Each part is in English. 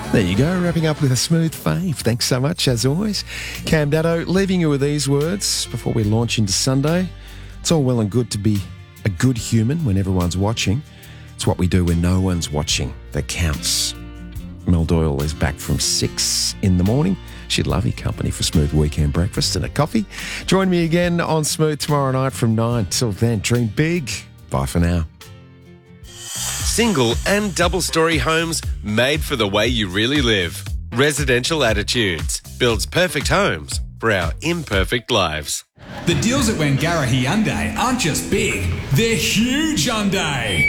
There you go, wrapping up with a smooth fave. Thanks so much, as always. Cam Daddo, leaving you with these words before we launch into Sunday. It's all well and good to be a good human when everyone's watching. It's what we do when no one's watching that counts. Mel Doyle is back from 6 in the morning. She'd love your company for smooth weekend breakfast and a coffee. Join me again on Smooth tomorrow night from 9. Till then, dream big. Bye for now. Single and double-storey homes made for the way you really live. Residential Attitudes builds perfect homes for our imperfect lives. The deals at Wangara Hyundai aren't just big, they're huge Hyundai.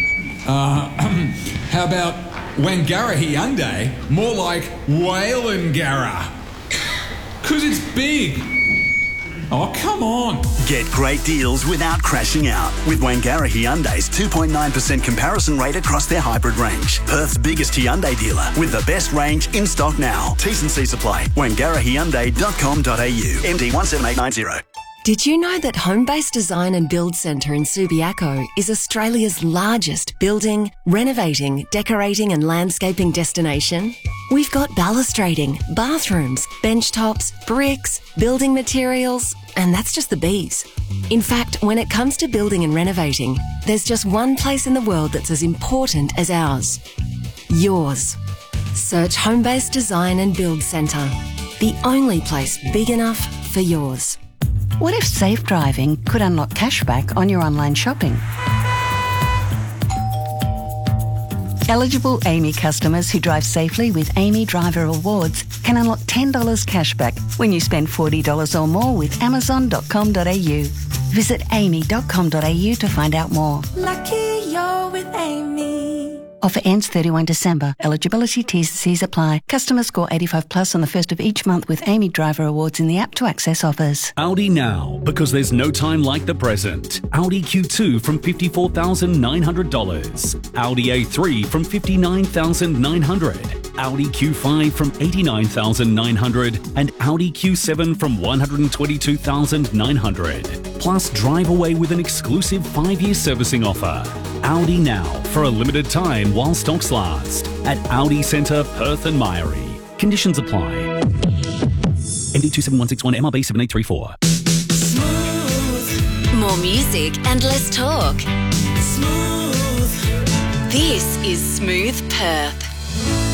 How about Wangara Hyundai, more like Whalengara? 'Cause it's big. Oh, come on. Get great deals without crashing out with Wangara Hyundai's 2.9% comparison rate across their hybrid range. Perth's biggest Hyundai dealer with the best range in stock now. T's and C's apply. WangaraHyundai.com.au. MD 17890. Did you know that Homebase Design and Build Centre in Subiaco is Australia's largest building, renovating, decorating and landscaping destination? We've got balustrading, bathrooms, bench tops, bricks, building materials, and that's just the bees. In fact, when it comes to building and renovating, there's just one place in the world that's as important as ours. Yours. Search Homebase Design and Build Centre. The only place big enough for yours. What if safe driving could unlock cashback on your online shopping? Eligible AAMI customers who drive safely with AAMI Driver Awards can unlock $10 cashback when you spend $40 or more with Amazon.com.au. Visit aami.com.au to find out more. Lucky you're with AAMI. Offer ends 31 December. Eligibility T's and C's apply. Customers score 85 plus on the first of each month with AAMI Driver Awards in the app to access offers. Audi now, because there's no time like the present. Audi Q2 from $54,900. Audi A3 from $59,900. Audi Q5 from $89,900 and Audi Q7 from $122,900. Plus, drive away with an exclusive 5-year servicing offer. Audi now for a limited time while stocks last at Audi Centre, Perth and Myrie. Conditions apply. MD 27161 MRB 7834. Smooth. More music and less talk. Smooth. This is Smooth Perth.